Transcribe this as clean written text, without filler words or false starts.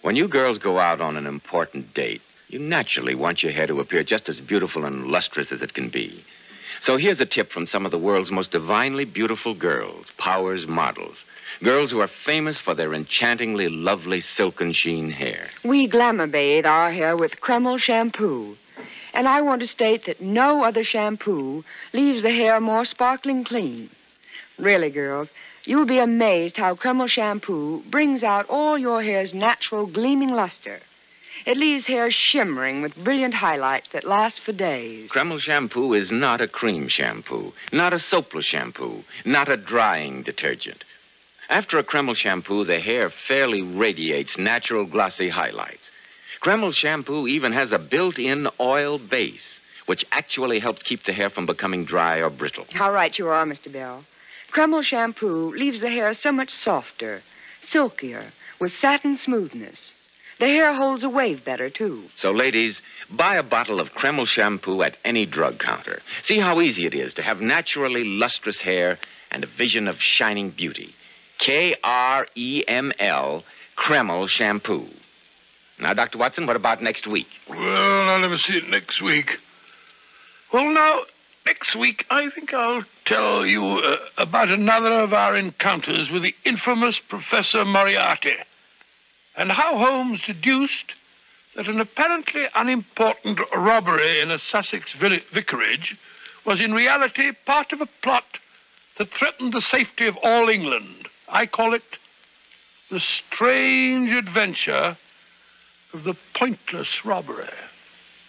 When you girls go out on an important date, you naturally want your hair to appear just as beautiful and lustrous as it can be. So here's a tip from some of the world's most divinely beautiful girls, Powers models. Girls who are famous for their enchantingly lovely silken sheen hair. We glamour bathe our hair with Kreml shampoo. And I want to state that no other shampoo leaves the hair more sparkling clean. Really, girls, you'll be amazed how Kreml shampoo brings out all your hair's natural gleaming luster. It leaves hair shimmering with brilliant highlights that last for days. Kreml shampoo is not a cream shampoo, not a soapless shampoo, not a drying detergent. After a Kreml shampoo, the hair fairly radiates natural glossy highlights. Kreml shampoo even has a built-in oil base, which actually helps keep the hair from becoming dry or brittle. How right you are, Mr. Bell. Kreml shampoo leaves the hair so much softer, silkier, with satin smoothness. The hair holds a wave better, too. So, ladies, buy a bottle of Kreml shampoo at any drug counter. See how easy it is to have naturally lustrous hair and a vision of shining beauty. Kreml, Kreml shampoo. Now, Dr. Watson, what about next week? Well, now, let me see it next week. Well, now, next week, I think I'll tell you about another of our encounters with the infamous Professor Moriarty, and how Holmes deduced that an apparently unimportant robbery in a Sussex vicarage was in reality part of a plot that threatened the safety of all England. I call it the strange adventure of the pointless robbery.